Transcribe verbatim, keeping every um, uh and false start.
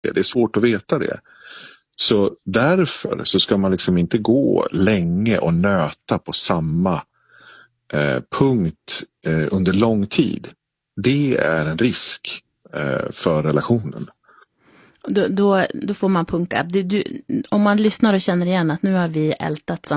Det är svårt att veta det. Så därför så ska man liksom inte gå länge och nöta på samma eh, punkt eh, under lång tid. Det är en risk eh, för relationen. Då, då, då får man punka. Du, du, om man lyssnar och känner igen att nu har vi ältat